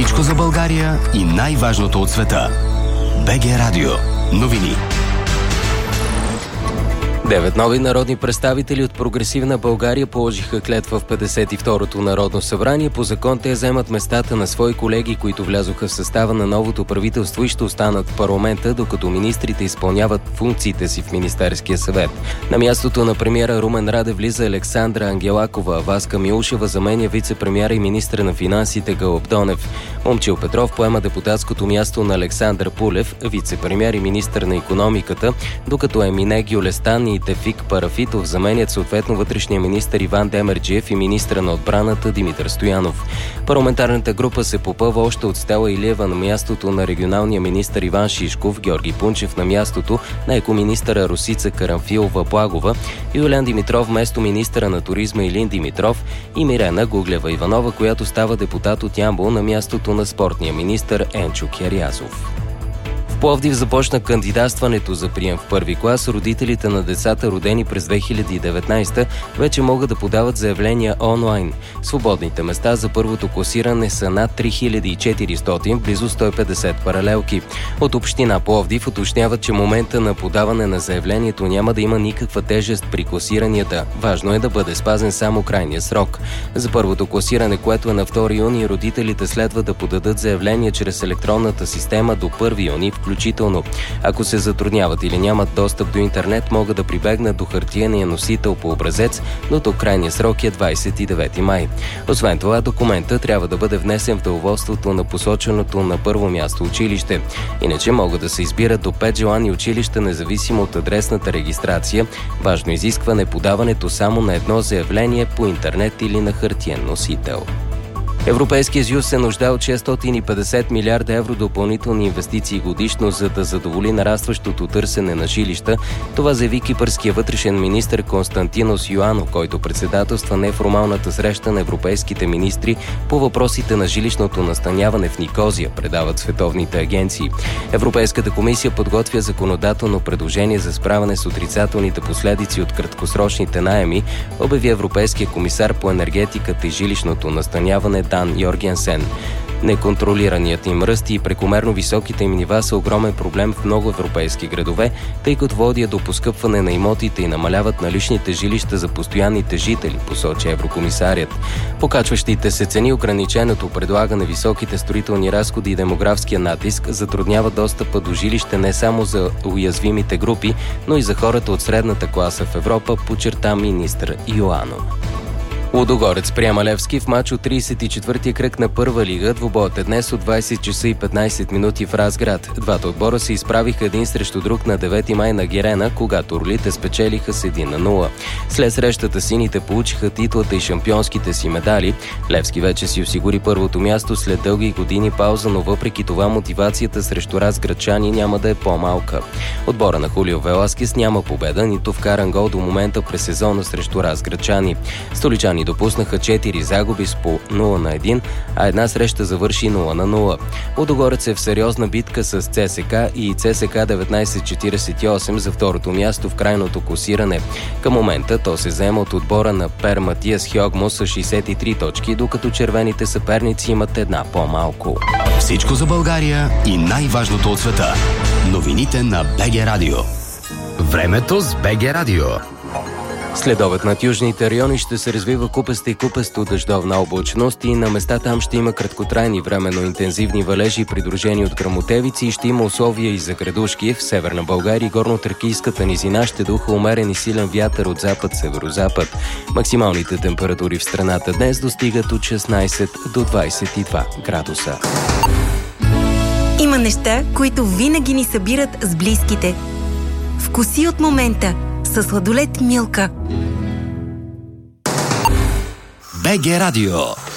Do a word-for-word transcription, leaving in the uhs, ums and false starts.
Всичко за България и най-важното от света. БГ Радио. Новини. Девет нови народни представители от Прогресивна България положиха клетва в петдесет и второто Народно събрание. По закон те вземат местата на свои колеги, които влязоха в състава на новото правителство и ще останат в парламента, докато министрите изпълняват функциите си в Министерския съвет. На мястото на премиера Румен Радев влиза Александра Ангелакова, а Васка Милушева заменя вице-премиера и министър на финансите Гълъб Донев. Момчил Петров поема депутатското място на Александър Пулев, вице-премиер и министър на икономиката, докато Емине Гюлестан и Тефик Парафитов заменят съответно вътрешния министър Иван Демерджиев и министъра на отбраната Димитър Стоянов. Парламентарната група се попълва още от Стела Илиева на мястото на регионалния министър Иван Шишков, Георги Пунчев на мястото на екоминистъра Росица Карамфилова-Благова, Юлиан Димитров вместо министъра на туризма Илин Димитров и Мирена Гуглева-Иванова, която става депутат от Ямбол на мястото на спортния министър Енчо Кирязов. В Пловдив започна кандидатстването за прием в първи клас. Родителите на децата, родени през две хиляди и деветнадесета, вече могат да подават заявления онлайн. Свободните места за първото класиране са над три хиляди и четиристотин, близо сто и петдесет паралелки. От община Пловдив уточняват, че момента на подаване на заявлението няма да има никаква тежест при класиранията. Важно е да бъде спазен само крайния срок. За първото класиране, което е на втори юни, родителите следва да подадат заявление чрез електронната система до първи юни, включително. Ако се затрудняват или нямат достъп до интернет, могат да прибегнат до хартиения носител по образец, но до крайния срок е двадесет и девети май. Освен това, документът трябва да бъде внесен в деловодството на посоченото на първо място училище. Иначе могат да се избират до пет желани училища, независимо от адресната регистрация. Важно изискване е подаването само на едно заявление по интернет или на хартиен носител. Европейския съюз се нуждае от шестстотин и петдесет милиарда евро допълнителни инвестиции годишно, за да задоволи нарастващото търсене на жилища. Това заяви кипърския вътрешен министър Константинос Йоано, който председателства неформалната среща на европейските министри по въпросите на жилищното настаняване в Никозия, предават световните агенции. Европейската комисия подготвя законодателно предложение за справяне с отрицателните последици от краткосрочните наеми, обяви европейския комисар по енергетиката и жилищното настаняване Дан Йоргенсен. Неконтролираният им ръст и прекомерно високите им нива са огромен проблем в много европейски градове, тъй като водят до поскъпване на имотите и намаляват наличните жилища за постоянните жители, посочи еврокомисарят. Покачващите се цени, ограниченото предлагане, високите строителни разходи и демографския натиск затрудняват достъпа до жилище не само за уязвимите групи, но и за хората от средната класа в Европа, подчерта министър Йоано. Лудогорец приема Левски в мач от тридесет и четвъртия кръг на първа лига. Двубоят е днес от двадесет часа и петнадесет минути в Разград. Двата отбора се изправиха един срещу друг на девети май на Герена, когато орлите спечелиха с един на нула. След срещата сините получиха титлата и шампионските си медали. Левски вече си осигури първото място след дълги години пауза, но въпреки това мотивацията срещу разградчани няма да е по-малка. Отбора на Хулио Веласкес няма победа, нито вкаран гол до момента през сезона срещу разградчани. Столичани допуснаха четири загуби с по нула на едно, а една среща завърши нула на нула. Лудогорец е в сериозна битка с ЦСКА и ЦСКА деветнадесет четиридесет и осем за второто място в крайното класиране. Към момента то се заема от отбора на Пер Матиас Хьогмо с шейсет и три точки, докато червените съперници имат една по-малко. Всичко за България и най-важното от света. Новините на БГ Радио. Времето с БГ Радио. Следобед над южните райони ще се развива купеста и купесто дъждовна облачност и на места там ще има краткотрайни временно интензивни валежи, придружени от гръмотевици, и ще има условия и за градушки. В Северна България и горно-тракийската низина ще духа умерен и силен вятър от запад-северозапад. Максималните температури в страната днес достигат от шестнадесет до двадесет и два градуса. Има неща, които винаги ни събират с близките. Вкуси от момента със сладолед Милка. БГ Радио.